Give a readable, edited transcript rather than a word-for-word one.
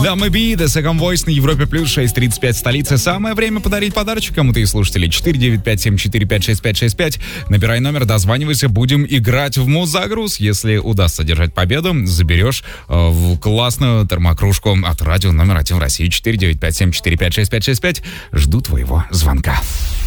Дамы Би, The Second Voice на Европе Плюс, 6:35 столица. Самое время подарить подарочек кому-то из слушателей. 495-745-6565. Набирай номер, дозванивайся, будем играть в Мудзагруз. Если удастся держать победу, заберешь в классную термокружку от радио номер 1 в России. 495-745-6565. Жду твоего звонка.